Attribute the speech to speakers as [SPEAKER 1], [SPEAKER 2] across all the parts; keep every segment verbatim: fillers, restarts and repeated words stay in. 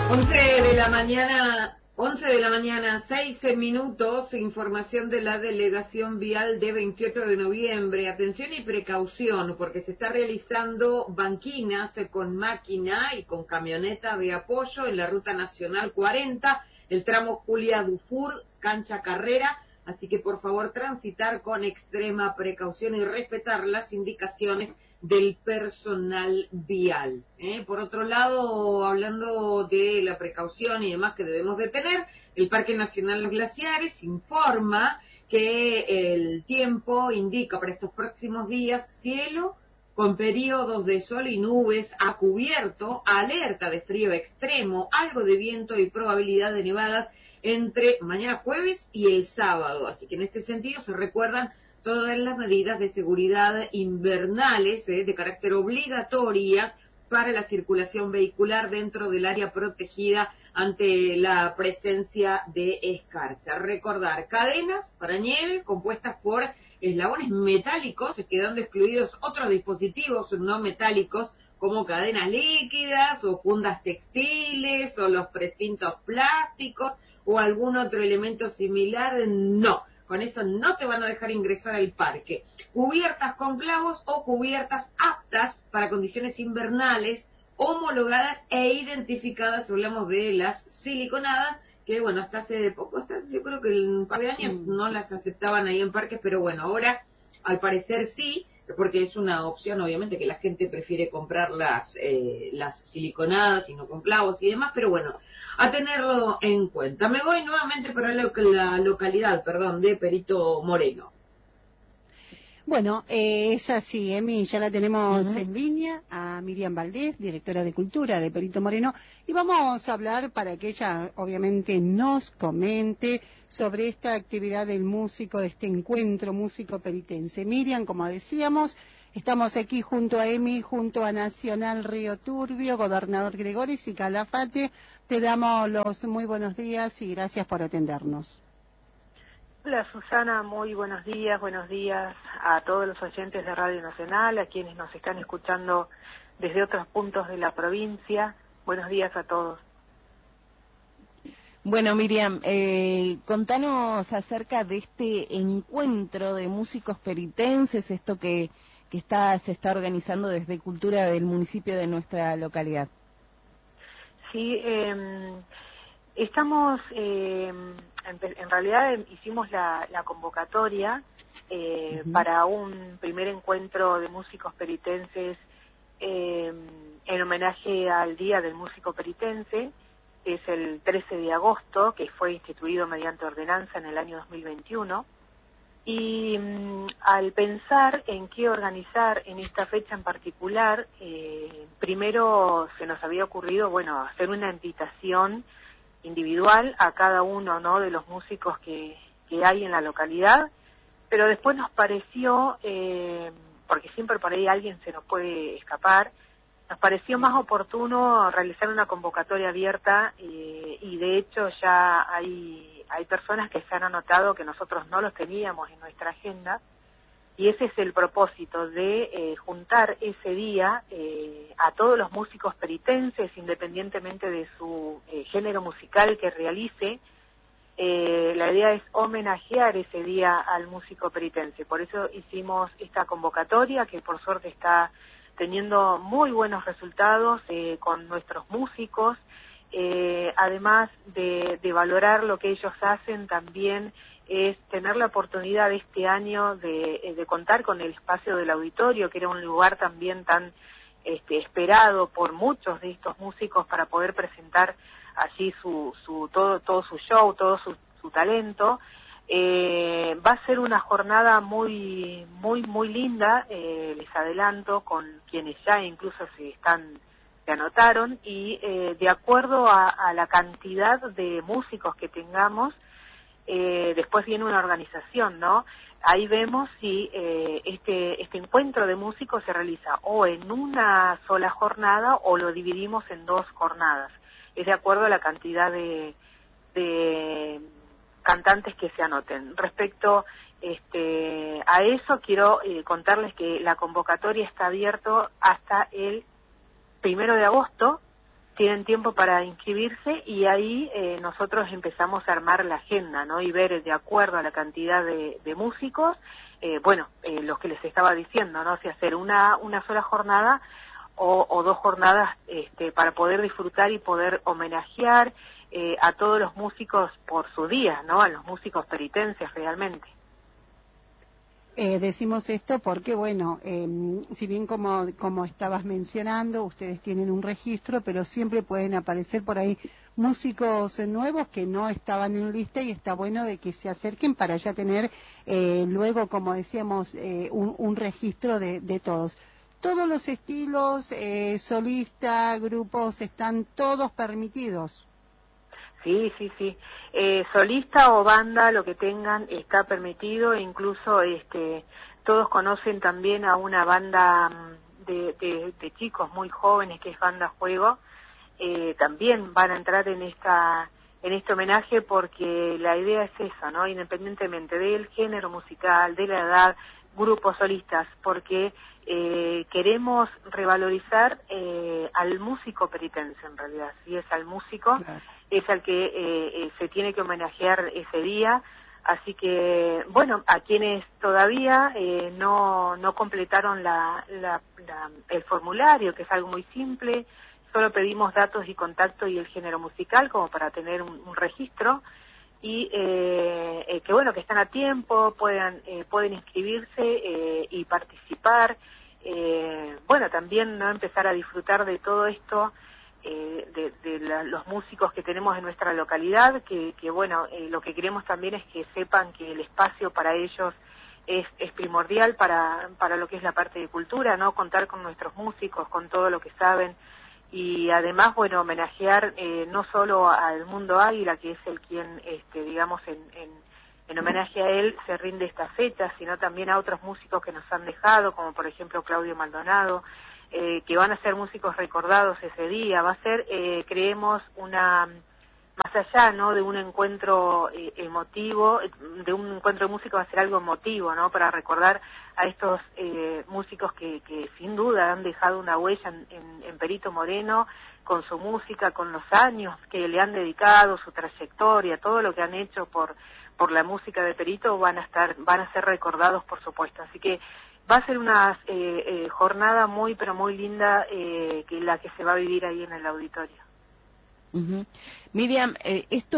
[SPEAKER 1] once de la mañana, once de la mañana, seis minutos, información de la Delegación Vial de veintiocho de noviembre. Atención y precaución, porque se está realizando banquinas con máquina y con camioneta de apoyo en la Ruta Nacional cuarenta, el tramo Julia Dufour, Cancha Carrera, así que por favor transitar con extrema precaución y respetar las indicaciones del personal vial. ¿eh? Por otro lado, hablando de la precaución y demás que debemos de tener, el Parque Nacional Los Glaciares informa que el tiempo indica para estos próximos días cielo con periodos de sol y nubes a cubierto, alerta de frío extremo, algo de viento y probabilidad de nevadas entre mañana jueves y el sábado. Así que en este sentido se recuerdan todas las medidas de seguridad invernales eh, de carácter obligatorias para la circulación vehicular dentro del área protegida ante la presencia de escarcha. Recordar, cadenas para nieve compuestas por eslabones metálicos, quedando excluidos otros dispositivos no metálicos como cadenas líquidas o fundas textiles o los precintos plásticos o algún otro elemento similar, no. Con eso no te van a dejar ingresar al parque. Cubiertas con clavos o cubiertas aptas para condiciones invernales, homologadas e identificadas. Hablamos de las siliconadas, que bueno, hasta hace poco, hasta yo creo que en un par de años mm. no las aceptaban ahí en parques, pero bueno, ahora al parecer sí, porque es una opción obviamente que la gente prefiere comprar las, eh, las siliconadas y no con clavos y demás, pero bueno, a tenerlo en cuenta. Me voy nuevamente para la, la localidad, perdón, de Perito Moreno.
[SPEAKER 2] Bueno, eh, es así, Emi, ya la tenemos uh-huh. en línea a Miriam Valdés, directora de Cultura de Perito Moreno, y vamos a hablar para que ella obviamente nos comente sobre esta actividad del músico, de este encuentro músico peritense. Miriam, como decíamos, estamos aquí junto a Emi, junto a Nacional Río Turbio, Gobernador Gregoris y Calafate. Te damos los muy buenos días y gracias por atendernos.
[SPEAKER 3] Hola Susana, muy buenos días, buenos días a todos los oyentes de Radio Nacional, a quienes nos están escuchando desde otros puntos de la provincia. Buenos días a todos.
[SPEAKER 4] Bueno, Miriam, eh, contanos acerca de este encuentro de músicos peritenses, esto que, que está, se está organizando desde Cultura del municipio de nuestra localidad.
[SPEAKER 3] Sí, eh, estamos... Eh, En realidad hicimos la, la convocatoria eh, uh-huh. para un primer encuentro de músicos peritenses eh, en homenaje al Día del Músico Peritense, que es el trece de agosto, que fue instituido mediante ordenanza en el año dos mil veintiuno. Y um, al pensar en qué organizar en esta fecha en particular, eh, primero se nos había ocurrido, bueno, hacer una invitación individual a cada uno, ¿no?, de los músicos que, que hay en la localidad, pero después nos pareció, eh, porque siempre por ahí alguien se nos puede escapar, nos pareció más oportuno realizar una convocatoria abierta eh, y de hecho ya hay, hay personas que se han anotado que nosotros no los teníamos en nuestra agenda. Y ese es el propósito de eh, juntar ese día eh, a todos los músicos peritenses, independientemente de su eh, género musical que realice. Eh, la idea es homenajear ese día al músico peritense. Por eso hicimos esta convocatoria que por suerte está teniendo muy buenos resultados eh, con nuestros músicos. Eh, además de, de valorar lo que ellos hacen, también es tener la oportunidad este año de, de contar con el espacio del auditorio, que era un lugar también tan este, esperado por muchos de estos músicos para poder presentar allí su, su todo, todo su show, todo su, su talento. Eh, va a ser una jornada muy, muy, muy linda, eh, les adelanto, con quienes ya incluso se están se anotaron y eh, de acuerdo a, a la cantidad de músicos que tengamos, eh, después viene una organización, ¿no? Ahí vemos si eh, este, este encuentro de músicos se realiza o en una sola jornada o lo dividimos en dos jornadas. Es de acuerdo a la cantidad de, de cantantes que se anoten. Respecto este, a eso, quiero eh, contarles que la convocatoria está abierta hasta el primero de agosto, tienen tiempo para inscribirse y ahí eh, nosotros empezamos a armar la agenda, ¿no? Y ver de acuerdo a la cantidad de, de músicos, eh, bueno, eh, los que les estaba diciendo, ¿no? Si hacer una, una sola jornada o, o dos jornadas este, para poder disfrutar y poder homenajear eh, a todos los músicos por su día, ¿no? A los músicos peritenses realmente.
[SPEAKER 2] Eh, decimos esto porque, bueno, eh, si bien como, como estabas mencionando, ustedes tienen un registro, pero siempre pueden aparecer por ahí músicos nuevos que no estaban en lista y está bueno de que se acerquen para ya tener eh, luego, como decíamos, eh, un, un registro de, de todos. Todos los estilos, eh, solista, grupos, están todos permitidos.
[SPEAKER 3] Sí, sí, sí. Eh, solista o banda, lo que tengan, está permitido. E incluso este, todos conocen también a una banda de, de, de chicos muy jóvenes que es Banda Juego. Eh, también van a entrar en esta en este homenaje porque la idea es eso, ¿no? Independientemente del género musical, de la edad, grupos solistas, porque eh, queremos revalorizar eh, al músico peritense en realidad, si es al músico. Claro. Es al que eh, eh, se tiene que homenajear ese día, así que, bueno, a quienes todavía eh, no, no completaron la, la, la, el formulario, que es algo muy simple, solo pedimos datos y contacto y el género musical como para tener un, un registro, y eh, eh, que bueno, que están a tiempo, puedan, eh, pueden inscribirse eh, y participar, eh, bueno, también no empezar a disfrutar de todo esto, Eh, de, de la, los músicos que tenemos en nuestra localidad, que, que bueno, eh, lo que queremos también es que sepan que el espacio para ellos es, es primordial para, para lo que es la parte de cultura, ¿no? Contar con nuestros músicos, con todo lo que saben, y además, bueno, homenajear eh, no solo al Mundo Águila, que es el quien, este, digamos, en, en, en homenaje a él se rinde esta fecha, sino también a otros músicos que nos han dejado, como por ejemplo Claudio Maldonado, Eh, que van a ser músicos recordados ese día. Va a ser, eh, creemos, una, más allá, ¿no?, de un encuentro eh, emotivo, de un encuentro de música, va a ser algo emotivo, ¿no?, para recordar a estos eh, músicos que, que sin duda han dejado una huella en, en, en Perito Moreno, con su música, con los años que le han dedicado, su trayectoria, todo lo que han hecho por, por la música de Perito, van a estar, van a ser recordados, por supuesto. Así que va a ser una eh, eh, jornada muy, pero muy linda, eh, que la que se va a vivir ahí en el auditorio.
[SPEAKER 4] Uh-huh. Miriam, eh, esto,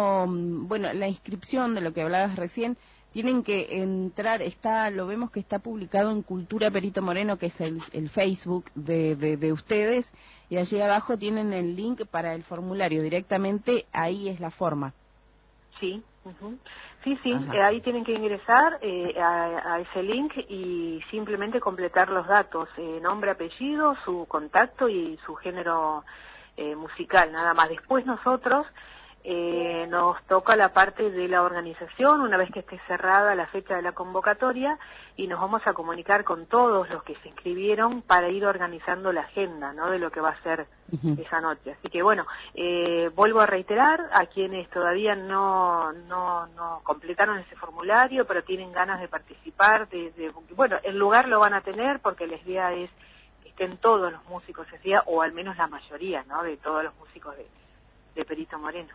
[SPEAKER 4] bueno, la inscripción de lo que hablabas recién, tienen que entrar, está, lo vemos que está publicado en Cultura Perito Moreno, que es el, el Facebook de, de, de ustedes, y allí abajo tienen el link para el formulario, directamente ahí es la forma.
[SPEAKER 3] Sí, uh-huh. Sí, sí, eh, ahí tienen que ingresar eh, a, a ese link y simplemente completar los datos, eh, nombre, apellido, su contacto y su género eh, musical, nada más. Después nosotros eh, nos toca la parte de la organización, una vez que esté cerrada la fecha de la convocatoria, y nos vamos a comunicar con todos los que se inscribieron para ir organizando la agenda, ¿no?, de lo que va a ser uh-huh. esa noche. Así que bueno, eh, vuelvo a reiterar a quienes todavía no, no, no completaron ese formulario, pero tienen ganas de participar, de, de, bueno, el lugar lo van a tener porque la idea es que estén todos los músicos ese día, o al menos la mayoría, ¿no?, de todos los músicos de, de Perito Moreno.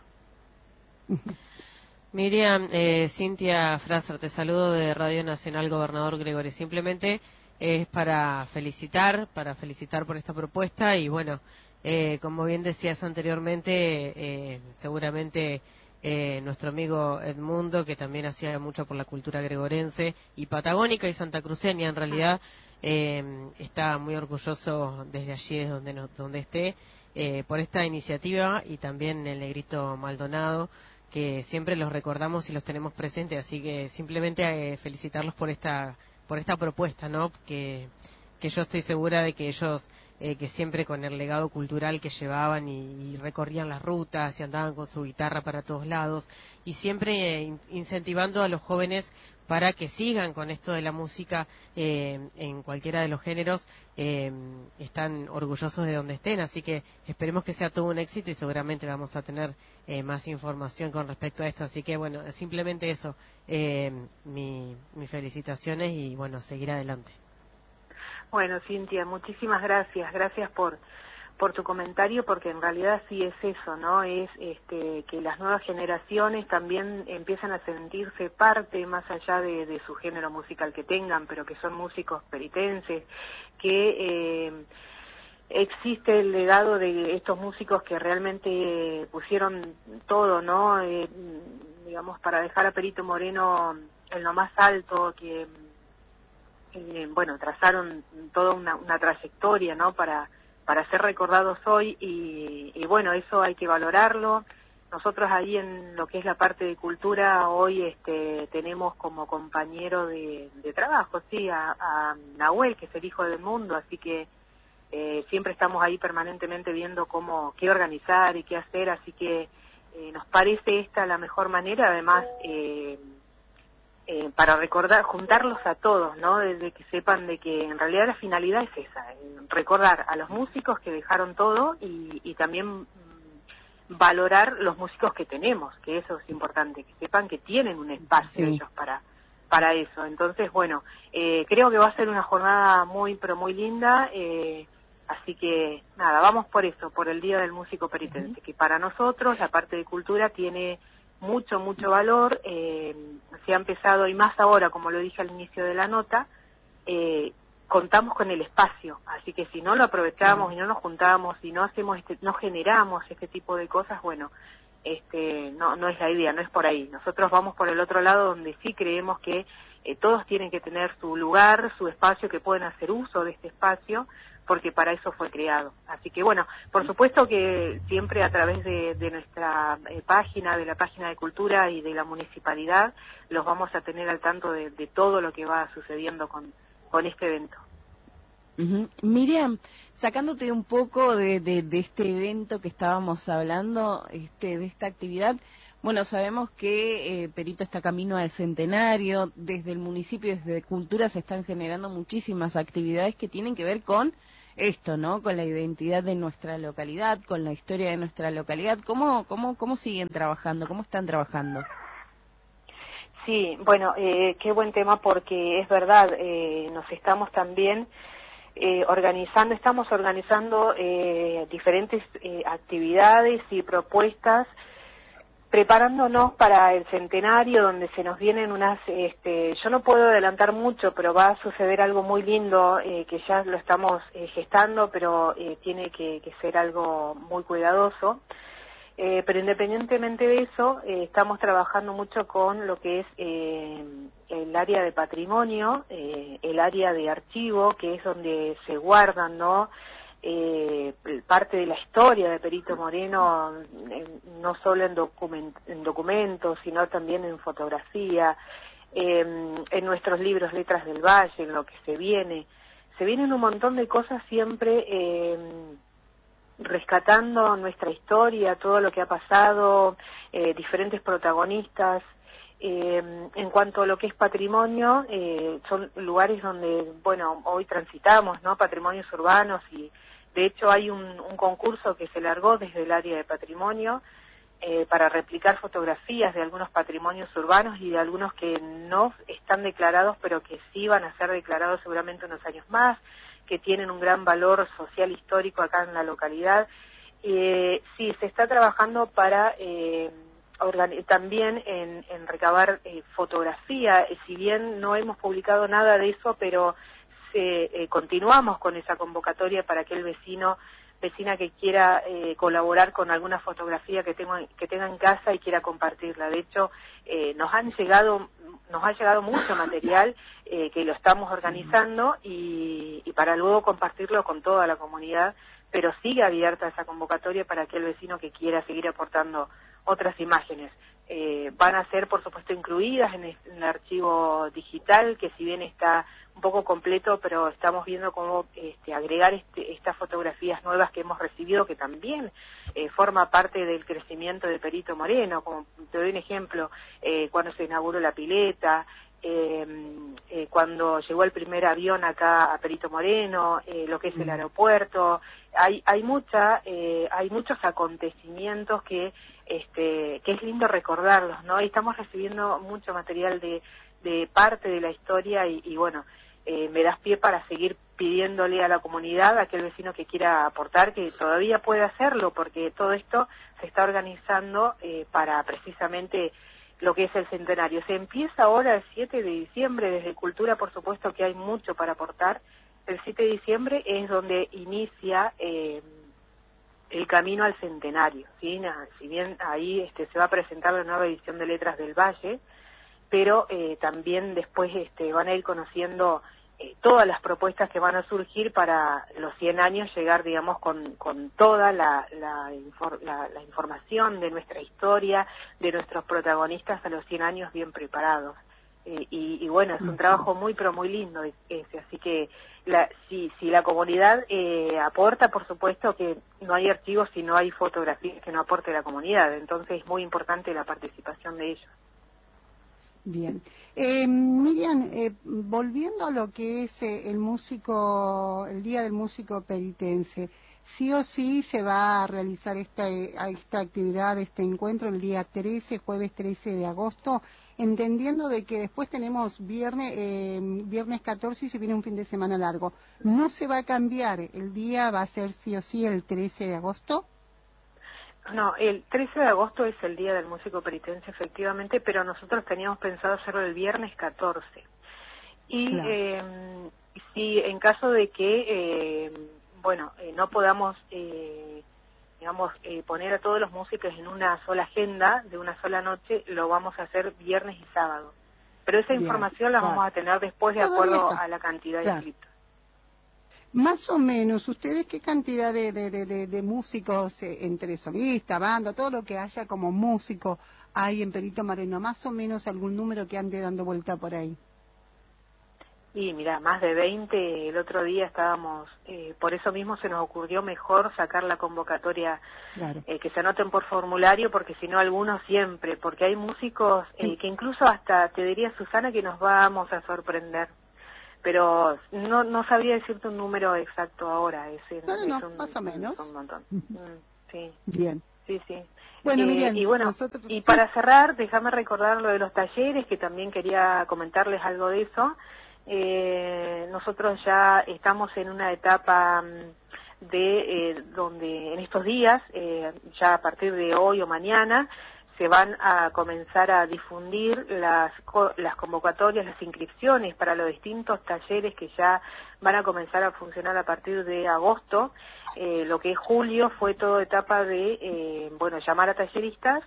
[SPEAKER 5] Miriam, eh, Cintia Fraser, te saludo de Radio Nacional Gobernador Gregori. Simplemente es para felicitar, para felicitar por esta propuesta y bueno, eh, como bien decías anteriormente, eh, seguramente eh, nuestro amigo Edmundo, que también hacía mucho por la cultura gregorense y patagónica y santacruceña en realidad, eh, está muy orgulloso desde allí, desde donde, no, donde esté, eh, por esta iniciativa, y también el Negrito Maldonado, que siempre los recordamos y los tenemos presentes, así que simplemente eh, felicitarlos por esta por esta propuesta, ¿no?, que que yo estoy segura de que ellos, eh, que siempre con el legado cultural que llevaban y, y recorrían las rutas y andaban con su guitarra para todos lados y siempre eh, incentivando a los jóvenes para que sigan con esto de la música eh, en cualquiera de los géneros, eh, están orgullosos de donde estén, así que esperemos que sea todo un éxito y seguramente vamos a tener eh, más información con respecto a esto, así que bueno, simplemente eso, eh, mi, mis felicitaciones y bueno, seguir adelante.
[SPEAKER 3] Bueno, Cintia, muchísimas gracias, gracias por por tu comentario, porque en realidad sí es eso, ¿no? Es este, que las nuevas generaciones también empiezan a sentirse parte, más allá de, de su género musical que tengan, pero que son músicos peritenses, que eh, existe el legado de estos músicos que realmente pusieron todo, ¿no? Eh, digamos, para dejar a Perito Moreno en lo más alto, que, eh, bueno, trazaron toda una, una trayectoria, ¿no? Para para ser recordados hoy y, y bueno, eso hay que valorarlo. Nosotros ahí en lo que es la parte de cultura hoy este, tenemos como compañero de, de trabajo, sí, a, a Nahuel, que es el hijo del mundo, así que eh, siempre estamos ahí permanentemente viendo cómo, qué organizar y qué hacer, así que eh, nos parece esta la mejor manera, además eh, Eh, para recordar, juntarlos a todos, ¿no? Desde que sepan de que en realidad la finalidad es esa, recordar a los músicos que dejaron todo y, y también mm, valorar los músicos que tenemos, que eso es importante, que sepan que tienen un espacio sí. ellos para para eso. Entonces, bueno, eh, creo que va a ser una jornada muy, pero muy linda, eh, así que nada, vamos por eso, por el Día del Músico Peritense, uh-huh. que para nosotros la parte de cultura tiene mucho, mucho valor, eh, se ha empezado, y más ahora, como lo dije al inicio de la nota, eh, contamos con el espacio, así que si no lo aprovechamos y no nos juntamos, y no hacemos este, no generamos este tipo de cosas, bueno, este, no, no es la idea, no es por ahí. Nosotros vamos por el otro lado, donde sí creemos que eh, todos tienen que tener su lugar, su espacio, que pueden hacer uso de este espacio, porque para eso fue creado. Así que bueno, por supuesto que siempre a través de, de nuestra eh, página, de la página de cultura y de la municipalidad, los vamos a tener al tanto de, de todo lo que va sucediendo con, con este evento.
[SPEAKER 4] Uh-huh. Miriam, sacándote un poco de, de, de este evento que estábamos hablando, este, de esta actividad, bueno, sabemos que eh, Perito está camino al centenario, desde el municipio, desde Cultura se están generando muchísimas actividades que tienen que ver con esto, ¿no? Con la identidad de nuestra localidad, con la historia de nuestra localidad. ¿Cómo, cómo, cómo siguen trabajando? ¿Cómo están trabajando?
[SPEAKER 3] Sí, bueno, eh, qué buen tema, porque es verdad, eh, nos estamos también eh, organizando, estamos organizando eh, diferentes eh, actividades y propuestas, preparándonos para el centenario, donde se nos vienen unas, este, yo no puedo adelantar mucho, pero va a suceder algo muy lindo, eh, que ya lo estamos eh, gestando, pero eh, tiene que, que ser algo muy cuidadoso. Eh, pero independientemente de eso, eh, estamos trabajando mucho con lo que es eh, el área de patrimonio, eh, el área de archivo, que es donde se guardan, ¿no?, Eh, parte de la historia de Perito Moreno, eh, no solo en, document en documentos, sino también en fotografía, eh, en nuestros libros Letras del Valle, en lo que se viene. Se vienen un montón de cosas siempre eh, rescatando nuestra historia, todo lo que ha pasado, eh, diferentes protagonistas. Eh, en cuanto a lo que es patrimonio, eh, son lugares donde, bueno, hoy transitamos, ¿no?, patrimonios urbanos, y de hecho hay un, un concurso que se largó desde el área de patrimonio eh, para replicar fotografías de algunos patrimonios urbanos y de algunos que no están declarados, pero que sí van a ser declarados seguramente unos años más, que tienen un gran valor social histórico acá en la localidad. Eh, sí, se está trabajando para eh, también en, en recabar eh, fotografía, si bien no hemos publicado nada de eso, pero se, eh, continuamos con esa convocatoria para aquel vecino, vecina que quiera eh, colaborar con alguna fotografía que, tengo, que tenga en casa y quiera compartirla. De hecho, eh, nos han llegado, nos ha llegado mucho material eh, que lo estamos organizando y, y para luego compartirlo con toda la comunidad, pero sigue abierta esa convocatoria para aquel vecino que quiera seguir aportando otras imágenes. Eh, van a ser, por supuesto, incluidas en el, en el archivo digital, que si bien está un poco completo, pero estamos viendo cómo este, agregar este, estas fotografías nuevas que hemos recibido, que también eh, forma parte del crecimiento de Perito Moreno. Como te doy un ejemplo, eh, cuando se inauguró la pileta, eh, eh, cuando llegó el primer avión acá a Perito Moreno, eh, lo que es el aeropuerto, hay hay mucha eh, hay muchos acontecimientos que este que es lindo recordarlos, ¿no? Y estamos recibiendo mucho material de de parte de la historia y, y bueno, eh, me das pie para seguir pidiéndole a la comunidad, a aquel vecino que quiera aportar, que todavía puede hacerlo, porque todo esto se está organizando eh, para precisamente lo que es el centenario. Se empieza ahora el siete de diciembre, desde Cultura por supuesto que hay mucho para aportar. El siete de diciembre es donde inicia eh, el camino al centenario, ¿sí? Si bien ahí este, se va a presentar la nueva edición de Letras del Valle, pero eh, también después este, van a ir conociendo eh, todas las propuestas que van a surgir para los cien años, llegar, digamos, con, con toda la, la, infor la, la información de nuestra historia, de nuestros protagonistas a los cien años bien preparados. Eh, y, y bueno, es un trabajo muy, pero muy lindo ese, así que la, si, si la comunidad eh, aporta, por supuesto que no hay archivos si no hay fotografías que no aporte la comunidad, entonces es muy importante la participación de ellos.
[SPEAKER 2] Bien. Eh, Miriam, eh, volviendo a lo que es eh, el músico, el Día del Músico Peritense, sí o sí se va a realizar esta, esta actividad, este encuentro el día trece, jueves trece de agosto, entendiendo de que después tenemos viernes, eh, viernes catorce y se viene un fin de semana largo. ¿No se va a cambiar? ¿El día va a ser sí o sí el trece de agosto?
[SPEAKER 3] No, el trece de agosto es el Día del Músico Peritense, efectivamente, pero nosotros teníamos pensado hacerlo el viernes catorce. Y claro. eh, si en caso de que, eh, bueno, eh, no podamos, eh, digamos, eh, poner a todos los músicos en una sola agenda, de una sola noche, lo vamos a hacer viernes y sábado. Pero esa Bien, información la claro. vamos a tener después de acuerdo a la cantidad claro. de inscritos.
[SPEAKER 2] Más o menos, ¿ustedes qué cantidad de, de, de, de músicos, eh, entre solista, banda, todo lo que haya como músico hay en Perito Moreno? Más o menos algún número que ande dando vuelta por ahí.
[SPEAKER 3] Y mira, más de veinte, el otro día estábamos, eh, por eso mismo se nos ocurrió mejor sacar la convocatoria, claro. eh, que se anoten por formulario, porque si no algunos siempre, porque hay músicos eh, sí. que incluso hasta, te diría Susana, que nos vamos a sorprender. Pero no no sabría decirte un número exacto ahora. Es,
[SPEAKER 2] no, no,
[SPEAKER 3] es
[SPEAKER 2] no,
[SPEAKER 3] un,
[SPEAKER 2] más o menos.
[SPEAKER 3] Es un montón. Mm, sí.
[SPEAKER 2] Bien.
[SPEAKER 3] Sí, sí.
[SPEAKER 2] Bueno,
[SPEAKER 3] eh,
[SPEAKER 2] Miriam,
[SPEAKER 3] y bueno,
[SPEAKER 2] nosotros...
[SPEAKER 3] y
[SPEAKER 2] sí.
[SPEAKER 3] para cerrar, déjame recordar lo de los talleres, que también quería comentarles algo de eso. Eh, nosotros ya estamos en una etapa de eh, donde en estos días, eh, ya a partir de hoy o mañana, se van a comenzar a difundir las, las convocatorias, las inscripciones para los distintos talleres que ya van a comenzar a funcionar a partir de agosto. Eh, lo que es julio fue toda etapa de, eh, bueno, llamar a talleristas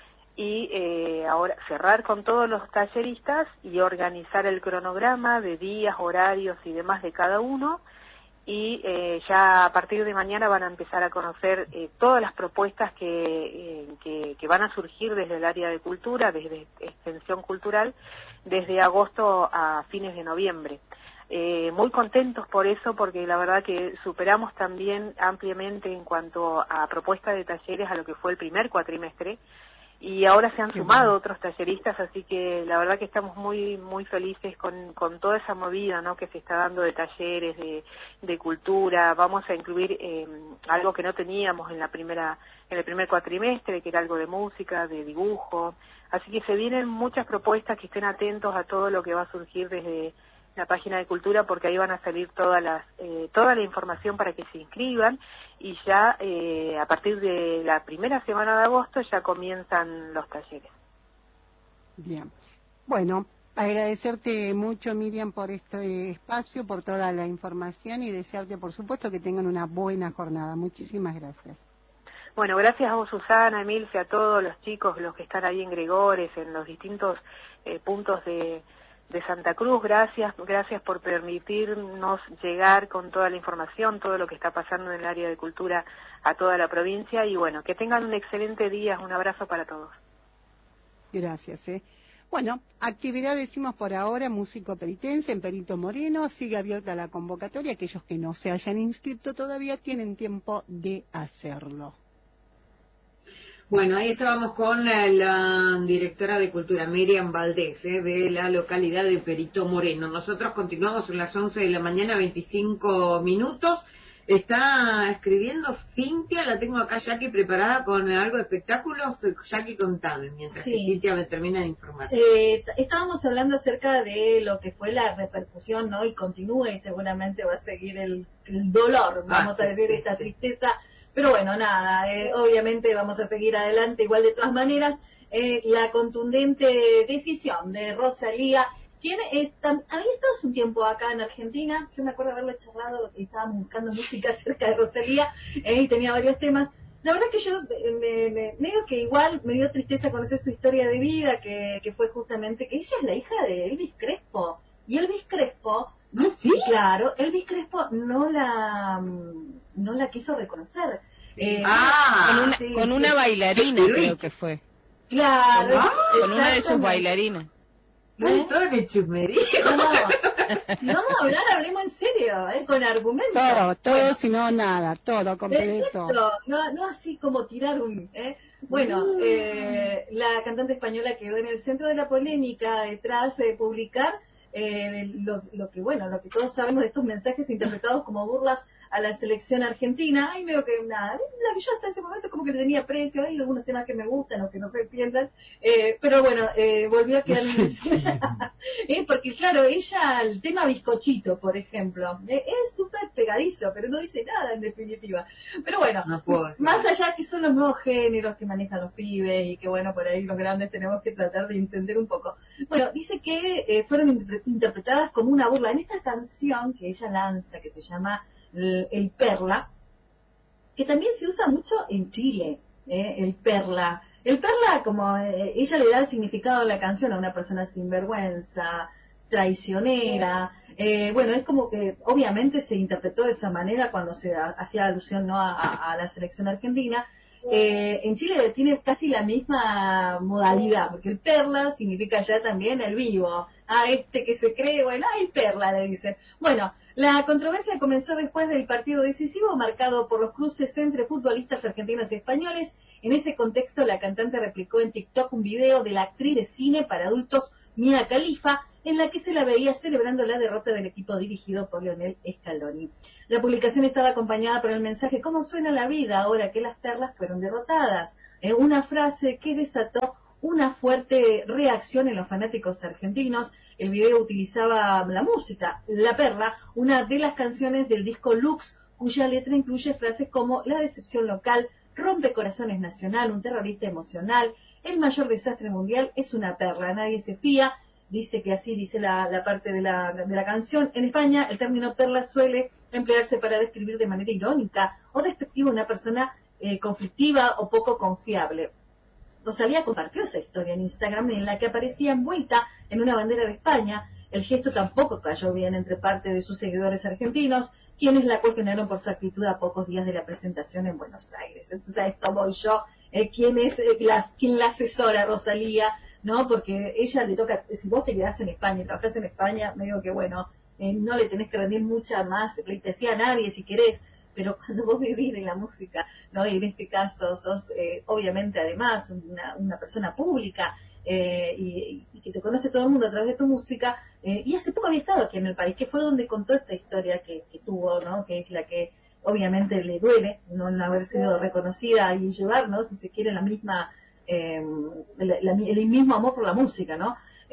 [SPEAKER 3] y eh, ahora cerrar con todos los talleristas y organizar el cronograma de días, horarios y demás de cada uno. Y eh, ya a partir de mañana van a empezar a conocer eh, todas las propuestas que, eh, que, que van a surgir desde el área de cultura, desde extensión cultural, desde agosto a fines de noviembre. Eh, muy contentos por eso, porque la verdad que superamos también ampliamente en cuanto a propuesta de talleres a lo que fue el primer cuatrimestre, y ahora se han Qué sumado bueno. otros talleristas, así que la verdad que estamos muy muy felices con, con toda esa movida, ¿no?, que se está dando de talleres, de, de cultura. Vamos a incluir eh, algo que no teníamos en la primera en el primer cuatrimestre, que era algo de música, de dibujo, así que se vienen muchas propuestas, que estén atentos a todo lo que va a surgir desde la página de cultura, porque ahí van a salir todas las eh, toda la información para que se inscriban, y ya eh, a partir de la primera semana de agosto ya comienzan los talleres.
[SPEAKER 2] Bien, bueno, agradecerte mucho, Miriam, por este espacio, por toda la información, y desearte, por supuesto, que tengan una buena jornada. Muchísimas gracias.
[SPEAKER 3] Bueno, gracias a vos, Susana, Emilce, a todos los chicos, los que están ahí en Gregores, en los distintos eh, puntos de de Santa Cruz. Gracias, gracias por permitirnos llegar con toda la información, todo lo que está pasando en el área de cultura a toda la provincia, y bueno, que tengan un excelente día, un abrazo para todos.
[SPEAKER 2] Gracias. Eh. Bueno, actividad decimos por ahora, músico peritense en Perito Moreno, sigue abierta la convocatoria, aquellos que no se hayan inscrito todavía tienen tiempo de hacerlo.
[SPEAKER 1] Bueno, ahí estábamos con la, la directora de Cultura, Miriam Valdés, eh, de la localidad de Perito Moreno. Nosotros continuamos en las once de la mañana, veinticinco minutos. Está escribiendo Cintia, la tengo acá Jackie preparada con algo de espectáculos. Jackie, contame, mientras
[SPEAKER 6] Sí.
[SPEAKER 1] que Cintia me termina de informar.
[SPEAKER 6] Eh, estábamos hablando acerca de lo que fue la repercusión, ¿no? Y continúa y seguramente va a seguir el, el dolor, vamos
[SPEAKER 1] Ah, sí,
[SPEAKER 6] a decir,
[SPEAKER 1] sí,
[SPEAKER 6] esta
[SPEAKER 1] sí.
[SPEAKER 6] tristeza. Pero bueno, nada, eh, obviamente vamos a seguir adelante igual de todas maneras. Eh, la contundente decisión de Rosalía, quien eh, tam- había estado hace un tiempo acá en Argentina. Yo me acuerdo haberlo charlado, que estábamos buscando música acerca de Rosalía, eh, y tenía varios temas. La verdad es que yo eh, me, me, medio que igual me dio tristeza conocer su historia de vida, que, que fue justamente que ella es la hija de Elvis Crespo. Y Elvis Crespo,
[SPEAKER 1] ¿Ah, sí?
[SPEAKER 6] claro, Elvis Crespo no la mm, no la quiso reconocer. Eh,
[SPEAKER 1] Ah,
[SPEAKER 4] con una,
[SPEAKER 6] sí,
[SPEAKER 4] con
[SPEAKER 6] sí.
[SPEAKER 4] una bailarina
[SPEAKER 1] Sí.
[SPEAKER 4] creo que fue.
[SPEAKER 6] Claro,
[SPEAKER 1] Ah,
[SPEAKER 4] Con una de sus
[SPEAKER 6] exactamente.
[SPEAKER 4] bailarinas.
[SPEAKER 1] Ay, todo de chusmería.
[SPEAKER 6] No, no. Si vamos a hablar, hablemos en serio, ¿eh? Con argumentos.
[SPEAKER 2] Todo, todo,
[SPEAKER 6] Bueno,
[SPEAKER 2] si no nada, todo completo.
[SPEAKER 6] exacto, no, no así como tirar un... ¿eh? Bueno, eh, la cantante española quedó en el centro de la polémica detrás de publicar eh, lo, lo que, bueno, lo que todos sabemos de estos mensajes interpretados como burlas a la selección argentina. Ay, veo que nada, la que yo hasta ese momento como que le tenía precio, hay algunos temas que me gustan o que no se entiendan, eh, pero bueno, eh, volvió a quedar en el... eh, porque claro, ella, el tema bizcochito, por ejemplo, eh, es súper pegadizo, pero no dice nada en definitiva. Pero bueno,
[SPEAKER 1] No puedo decir.
[SPEAKER 6] más allá que son los nuevos géneros que manejan los pibes y que bueno, por ahí los grandes tenemos que tratar de entender un poco. Bueno, dice que eh, fueron inter- interpretadas como una burla. En esta canción que ella lanza, que se llama El, el Perla, que también se usa mucho en Chile, ¿eh? El Perla. El Perla, como eh, ella le da el significado a la canción a una persona sinvergüenza, traicionera. Eh, bueno, es como que obviamente se interpretó de esa manera cuando se ha- hacía alusión, ¿no? a, a- a la selección argentina. Eh, en Chile tiene casi la misma modalidad, porque el Perla significa ya también el vivo. Ah, este que se cree, bueno, ah, el Perla le dicen. Bueno, la controversia comenzó después del partido decisivo marcado por los cruces entre futbolistas argentinos y españoles. En ese contexto, la cantante replicó en TikTok un video de la actriz de cine para adultos Mia Khalifa, en la que se la veía celebrando la derrota del equipo dirigido por Lionel Scaloni. La publicación estaba acompañada por el mensaje ¿cómo suena la vida ahora que las perlas fueron derrotadas? Eh, una frase que desató una fuerte reacción en los fanáticos argentinos. El video utilizaba la música La Perla, una de las canciones del disco Lux, cuya letra incluye frases como la decepción local, rompe corazones nacional, un terrorista emocional, el mayor desastre mundial es una perla, nadie se fía. Dice que así dice la, la parte de la, de la canción. En España, el término perla suele emplearse para describir de manera irónica o despectiva a una persona eh, conflictiva o poco confiable. Rosalía compartió esa historia en Instagram en la que aparecía envuelta en una bandera de España. El gesto tampoco cayó bien entre parte de sus seguidores argentinos, quienes la cuestionaron por su actitud a pocos días de la presentación en Buenos Aires. Entonces, a esto voy yo. Eh, ¿quién es eh, las, quién la asesora, Rosalía? ¿No? Porque ella le toca, si vos te quedás en España y trabajás en España, me digo que bueno, eh, no le tenés que rendir mucha más pleitesía a nadie si querés, pero cuando vos vivís de la música, ¿no? Y en este caso sos, eh, obviamente, además, una, una persona pública, eh, y, y que te conoce todo el mundo a través de tu música, eh, y hace poco había estado aquí en el país, que fue donde contó esta historia que, que tuvo, ¿no? Que es la que obviamente le duele, no haber sido reconocida y llevar, ¿no? Si se quiere, la misma, eh, la, la, el mismo amor por la música, ¿no?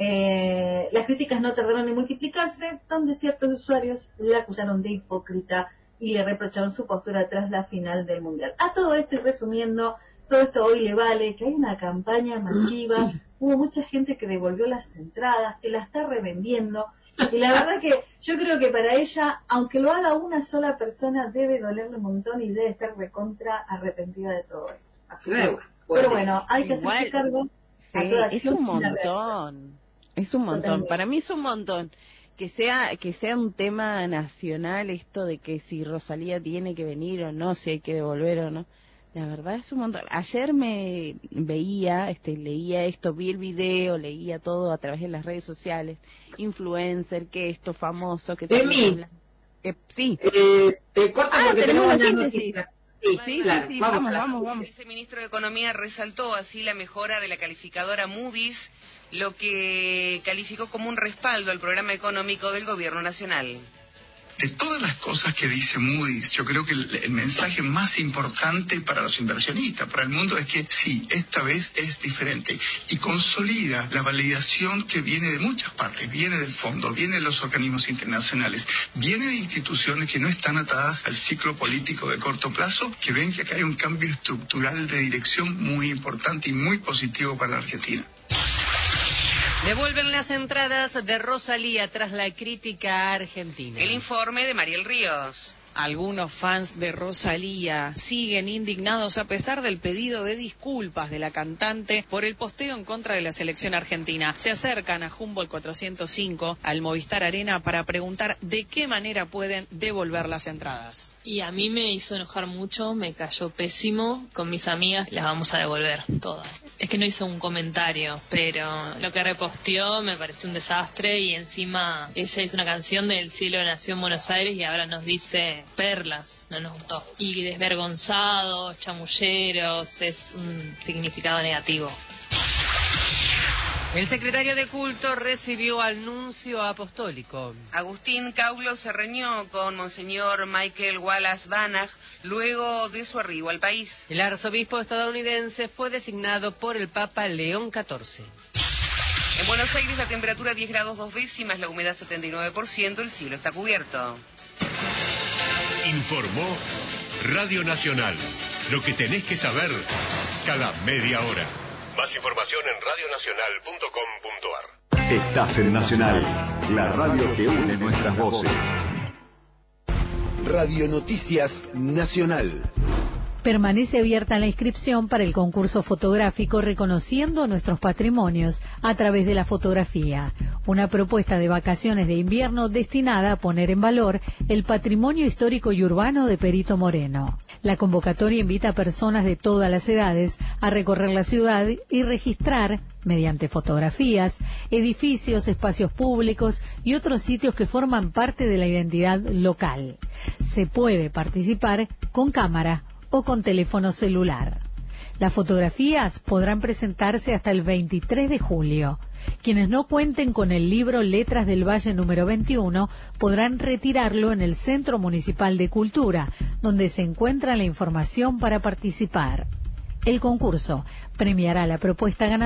[SPEAKER 6] Eh, las críticas no tardaron en multiplicarse, donde ciertos usuarios la acusaron de hipócrita y le reprocharon su postura tras la final del Mundial. A todo esto, y resumiendo, todo esto hoy le vale que hay una campaña masiva, hubo mucha gente que devolvió las entradas, que la está revendiendo, y la verdad que yo creo que para ella, aunque lo haga una sola persona, debe dolerle un montón y debe estar recontra arrepentida de todo esto. Así que,
[SPEAKER 1] Bueno,
[SPEAKER 6] pero bueno, hay que
[SPEAKER 4] igual,
[SPEAKER 6] hacerse cargo a
[SPEAKER 4] Sí,
[SPEAKER 6] toda
[SPEAKER 4] es
[SPEAKER 6] acción
[SPEAKER 4] un
[SPEAKER 6] y una reacción.
[SPEAKER 4] montón, es un montón.
[SPEAKER 6] Totalmente.
[SPEAKER 4] Para mí es un montón que sea que sea un tema nacional esto de que si Rosalía tiene que venir o no, si hay que devolver o no. La verdad es un montón. Ayer me veía, este, leía esto, vi el video, leía todo a través de las redes sociales, influencer, que esto famoso, que
[SPEAKER 1] De mí.
[SPEAKER 4] Eh, sí.
[SPEAKER 1] Eh, te corto
[SPEAKER 4] Ah,
[SPEAKER 1] porque
[SPEAKER 4] tenemos
[SPEAKER 1] tenemos
[SPEAKER 4] la
[SPEAKER 1] las
[SPEAKER 4] síntesis.
[SPEAKER 1] noticias. Sí,
[SPEAKER 4] Sí,
[SPEAKER 1] claro.
[SPEAKER 4] sí, sí,
[SPEAKER 1] vamos,
[SPEAKER 4] vamos,
[SPEAKER 1] a la-
[SPEAKER 4] vamos, vamos.
[SPEAKER 7] El viceministro de Economía resaltó así la mejora de la calificadora Moody's, lo que calificó como un respaldo al programa económico del gobierno nacional.
[SPEAKER 8] De todas las cosas que dice Moody's, yo creo que el, el mensaje más importante para los inversionistas, para el mundo, es que sí, esta vez es diferente y consolida la validación que viene de muchas partes, viene del fondo, viene de los organismos internacionales, viene de instituciones que no están atadas al ciclo político de corto plazo, que ven que acá hay un cambio estructural de dirección muy importante y muy positivo para la Argentina.
[SPEAKER 5] Devuelven las entradas de Rosalía tras la crítica argentina.
[SPEAKER 7] El informe de Mariel Ríos.
[SPEAKER 9] Algunos fans de Rosalía siguen indignados a pesar del pedido de disculpas de la cantante por el posteo en contra de la selección argentina. Se acercan a Humboldt cuatrocientos cinco, al Movistar Arena, para preguntar de qué manera pueden devolver las entradas.
[SPEAKER 10] Y a mí me hizo enojar mucho, me cayó pésimo. Con mis amigas las vamos a devolver todas. Es que no hizo un comentario, pero lo que reposteó me pareció un desastre, y encima ella hizo una canción del cielo nació en Buenos Aires y ahora nos dice perlas, no nos gustó. Y desvergonzados, chamulleros, es un significado negativo.
[SPEAKER 5] El secretario de Culto recibió al nuncio apostólico.
[SPEAKER 7] Agustín Caulo se reunió con Monseñor Michael Wallace Banach luego de su arribo al país.
[SPEAKER 5] El arzobispo estadounidense fue designado por el Papa León catorce.
[SPEAKER 7] En Buenos Aires la temperatura diez grados dos décimas, la humedad setenta y nueve por ciento, el cielo está cubierto.
[SPEAKER 11] Informó Radio Nacional. Lo que tenés que saber cada media hora. Más información en radio nacional punto com punto a r.
[SPEAKER 12] Estás en Nacional, la radio que une nuestras voces. Radio Noticias Nacional.
[SPEAKER 13] Permanece abierta la inscripción para el concurso fotográfico Reconociendo Nuestros Patrimonios a través de la fotografía, una propuesta de vacaciones de invierno destinada a poner en valor el patrimonio histórico y urbano de Perito Moreno. La convocatoria invita a personas de todas las edades a recorrer la ciudad y registrar, mediante fotografías, edificios, espacios públicos y otros sitios que forman parte de la identidad local. Se puede participar con cámara o con teléfono celular. Las fotografías podrán presentarse hasta el veintitrés de julio. Quienes no cuenten con el libro Letras del Valle número veintiuno podrán retirarlo en el Centro Municipal de Cultura, donde se encuentra la información para participar. El concurso premiará la propuesta ganadora